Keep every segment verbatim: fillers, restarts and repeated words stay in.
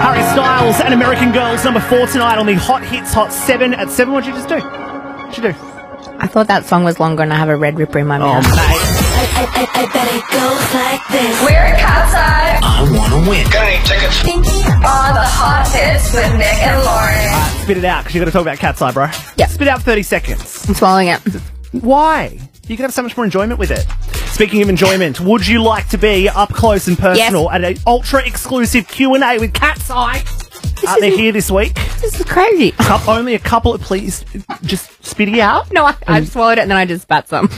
Harry Styles and American Girls, number four tonight on the Hot Hits Hot seven at seven. What'd you just do? What'd you do? I thought that song was longer and I have a red ripper in my mouth. Oh, mate. I, I, I, I bet it goes like this. We're at Cat's Eye I want to win. Got any tickets? on the Hot Hits with Nick and Lauren. Spit it out, because you got to talk about Cat's Eye, bro. Yeah. Spit out thirty seconds. I'm swallowing it. Why? You could have so much more enjoyment with it. Speaking of enjoyment, would you like to be up close and personal Yes. at an ultra-exclusive Q and A with Cat's Eye? Uh, they're here this week. This is crazy. Cou- only a couple of, please, just spit it out. No, I, I swallowed it and then I just spat some.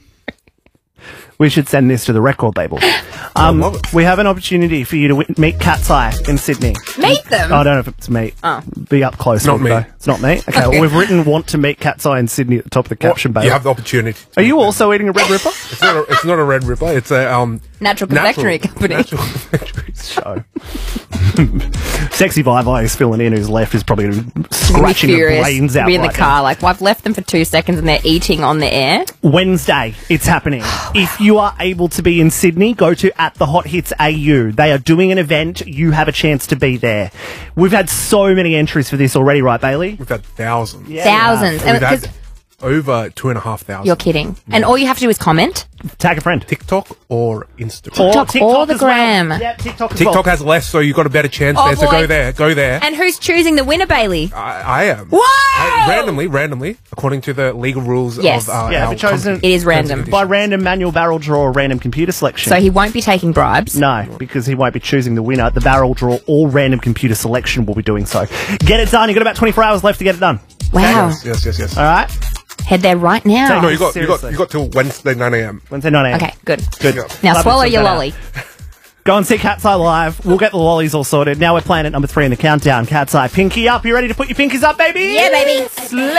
We should send this to the record label. Um, love it. we have an opportunity for you to w- meet Cat's Eye in Sydney. Meet them. Oh, I don't know if it's me. Oh. Be up close. Not with it, me. though. It's not me. Okay, well, we've written "want to meet Cat's Eye in Sydney" at the top of the caption Well, bar. you have the opportunity. Are you also eating a Red Ripper? It's not. A, it's not a Red Ripper. It's a um. Natural confectionery company. Natural confectionery. Show. Sexy Vivi is filling in. Who's left is probably Gonna be scratching her furious. brains out Be in the right car, like, well, I've left them for two seconds and they're eating on the air. now. Wednesday, it's happening. If you are able to be in Sydney, go to at the Hot Hits A U. They are doing an event. You have a chance to be there. We've had so many entries for this already, right, Bailey? We've had thousands. Yeah. Thousands. We've And had 'cause over two and a half thousand. you're kidding. And all you have to do is comment. Tag a friend. TikTok or Instagram. TikTok or the as well. gram. Yeah, TikTok as TikTok well. has less, so you've got a better chance Oh, there. So boy. go there. Go there. And who's choosing the winner, Bailey? I, I am. Whoa! I, randomly, randomly, according to the legal rules Yes. of uh, Yeah, our but chosen- company. It is random. Terms and By conditions. random manual barrel draw or random computer selection. So he won't be taking bribes. No, because he won't be choosing the winner. The barrel draw or random computer selection will be doing so. Get it done. You've got about twenty-four hours left to get it done. Wow. Yes, yes, yes, yes. All right? Head there right now. No, you got, you got, Seriously. you got till Wednesday nine a m. Wednesday nine a m. Okay, good. Good. Yeah. Now Love it, swallow sort your that out. lolly. Go and see Cat's Eye live. We'll get the lollies all sorted. Now we're playing at number three in the countdown. Cat's Eye. Pinky up. You ready to put your pinkies up, baby? Yeah, baby.